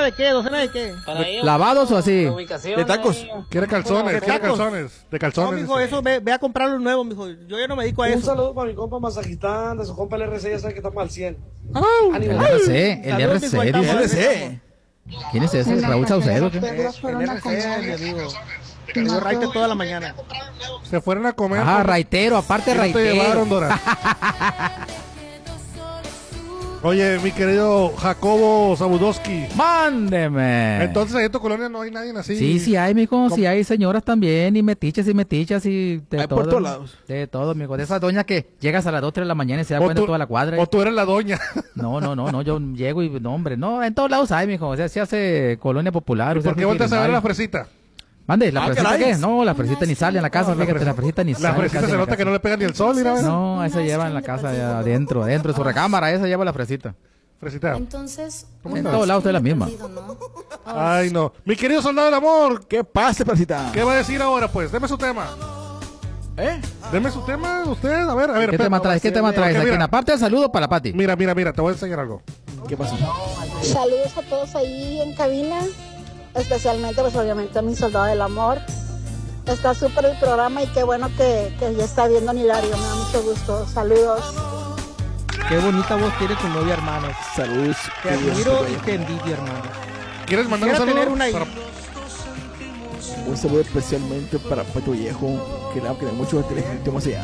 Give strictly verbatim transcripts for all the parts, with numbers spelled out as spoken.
de qué? ¿Docena de qué? De, ¿Lavados o así? De tacos. Quiere calzones, ¿De quiere tacos? calzones. De calzones. No, mijo, eso, ve, ve a comprar los nuevos, mijo. Yo ya no me dedico a Un eso. saludo para mi compa Mazajistán, de su compa el R C, ya sabe que estamos al cien. Oh, El R C, el Saludos, R C. mijo, ahí dice. estamos. R C. ¿Quién es ese? ¿Raúl Saucedo? ¿Qué? El R C, mi amigo. Te dio raite toda la mañana. Se fueron a comer. Ah, raitero, aparte ¿Qué no te raitero. llevaron, Dora? Oye, mi querido Jacobo Zabudowski. Mándeme. Entonces, en tu colonia no hay nadie así. Sí, sí hay, mijo, sí hay señoras también, y metiches y metichas y de Hay todo. por todos lados. De todo, mijo. De esas doñas que llegas a las dos, tres de la mañana y se da O cuenta tú- toda la cuadra. O tú eres la doña. No, no, no, no, yo llego y, no, hombre, no, en todos lados hay, mijo. O sea, se hace colonia popular. ¿Por qué volteas a ver a la fresita? Mande, ¿la Ah, fresita caray. qué? No, la fresita ni sale en la casa, No, la fíjate, fresa- la fresita ni sale. La fresita casi se en la nota que casa. no le pega ni el sol, mira. No, esa lleva en la casa, ya adentro, adentro de su recámara, esa lleva la fresita. Fresita. Entonces, En todos lados es la misma. Ay, no. Mi querido soldado del amor, ¿Qué pasa, Placita? ¿qué va a decir ahora, pues? Deme su tema. ¿Eh? Deme su tema, usted. A ver, a ver. ¿Qué espera. tema traes? ¿Qué tema traes? Ok, Aquí, mira. en aparte del saludo para la Pati. Mira, mira, mira, te voy a enseñar algo. ¿Qué pasó? Saludos a todos ahí en cabina, especialmente pues obviamente a mi soldado del amor. Está súper el programa y qué bueno que, que ya está viendo en Hilario, me da mucho gusto. Saludos. Qué bonita voz tiene tu novia, hermano. Saludos. Te admiro y te envidio, hermano. ¿Quieres mandar un Quisiera saludo? tener una Para- Un saludo especialmente para Pato Viejo, que la quiere mucho, que le sentimos allá.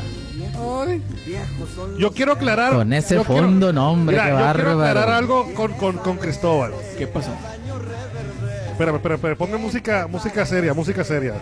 Yo quiero aclarar. Con ese yo quiero- fondo, no, hombre, Mira, qué yo quiero bárbaro. aclarar algo con, con, con Cristóbal. ¿Qué pasó? Espérame, espérame, espérame, ponme música, música seria, música seria.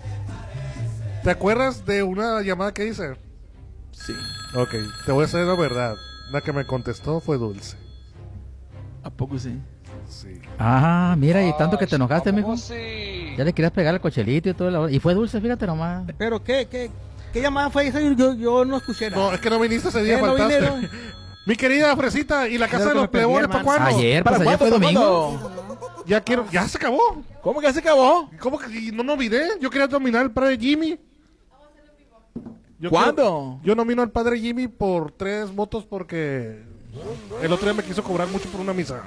¿Te acuerdas de una llamada que hice? Sí. Ok, te voy a decir la verdad. La que me contestó fue Dulce. ¿A poco sí? Sí. Ah, mira, y tanto que te enojaste, mijo. Ya le querías pegar el cochelito y todo. La... Y fue dulce, fíjate nomás. Pero, ¿qué, qué, qué llamada fue esa? Yo, yo no escuché nada. No, es que no viniste ese día, Eh, no faltaste. vinieron. Mi querida Fresita, ¿y la casa Creo de que los me perdí, plebones para hermano. cuándo? Ayer, pues ¿Para ayer fue cuándo? domingo. ¿Cuándo? Ya quiero, ya se acabó. ¿Cómo que ya se acabó? ¿Cómo que y no no olvidé? Yo quería dominar al padre Jimmy. Yo ¿Cuándo? quiero- yo nomino al padre Jimmy por tres votos porque el otro día me quiso cobrar mucho por una misa.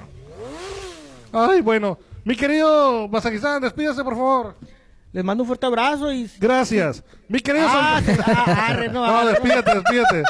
Ay, bueno. Mi querido Bazajistán, despídase, por favor. Les mando un fuerte abrazo y... Gracias. Mi querido Ah, Sol- sí, ah, arre, no, No, arre. despídete, despídete.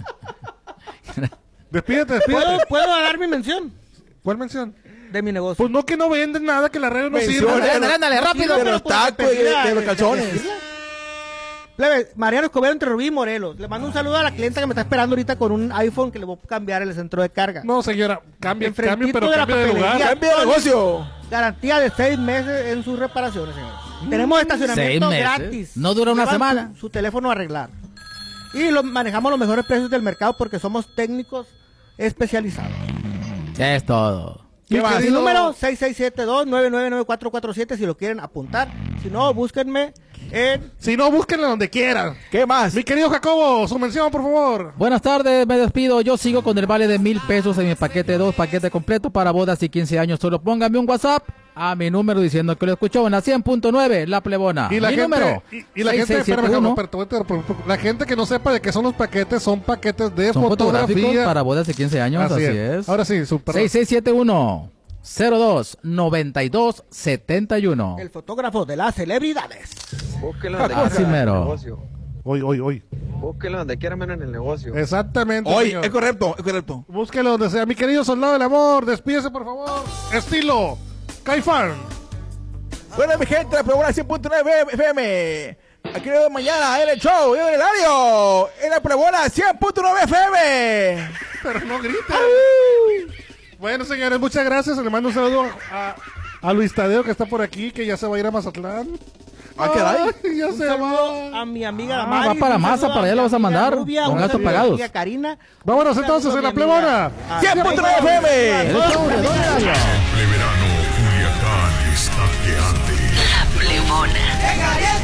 Despídete, despídete. ¿Puedo, ¿Puedo dar mi mención ¿Cuál mención? de mi negocio? Pues no, que no venden nada, que la red no Mención, sirve. Ándale, ándale, ándale, rápido. De pero los por tacos y de, despedida, de los de- calzones. de- Plebe, Mariano Escobedo entre Rubí y Morelos. Le mando un saludo a la clienta que me está esperando ahorita con un iPhone que le voy a cambiar el centro de carga. No, señora, cambie, Enfrentito cambie, pero de la cambie de lugar. papelería. ¡Cambia de negocio! Garantía de seis meses en sus reparaciones, señores. Tenemos Seis estacionamiento meses. gratis. No dura una Llevan semana. Su, su teléfono a arreglar. Y lo, manejamos los mejores precios del mercado porque somos técnicos especializados. Es todo. ¿Qué Mi más? querido número seis seis siete dos, nueve nueve nueve, cuatro cuatro siete si lo quieren apuntar. Si no, búsquenme en... Si no, búsquenla donde quieran. ¿Qué más? Mi querido Jacobo, su mención, por favor. Buenas tardes, me despido. Yo sigo con el vale de mil pesos en mi paquete dos, paquete completo para bodas y quince años. Solo póngame un WhatsApp a mi número diciendo que lo escuchó en la cien punto nueve, La Plebona. Y la mi gente, número. y, y la gente, espérame, Jacobo, espérate, te voy a interrumpir. La gente que no sepa de qué son los paquetes, son paquetes de Son fotográficos fotografía. para bodas y quince años, así, es. Ahora sí, super. seis seis siete uno, cero dos, noventa y dos, setenta y uno. El fotógrafo de las celebridades. Búsquelo donde Así quiera mero. en el negocio. Hoy, hoy, hoy. Búsquelo donde quiera menos en el negocio. Exactamente. Hoy, señor. es correcto, es correcto. Búsquelo donde sea. Mi querido soldado del amor, despídese, por favor. Estilo Caifán. Bueno, mi gente, la Plebona cien punto nueve F M. Aquí nos vemos mañana en el show, en el horario. En la Plebona cien punto nueve F M. Pero no grita. Bueno, señores, muchas gracias. Le mando un saludo a, a Luis Tadeo, que está por aquí, que ya se va a ir a Mazatlán. Ah, caray. Ay, ya Un se saludo va. a mi amiga Ah, Damaris, va para un Maza, saludo para a allá mi lo vas a amiga mandar, Rubia, con un gastos saludo a mi pagados. amiga Karina. Vámonos Un entonces saludo en a la mi amiga- Plebona. a- cien punto nueve F M. El show de Don Eladio. Pleberano Culiacán está que ande. La Plebona. ¡Venga,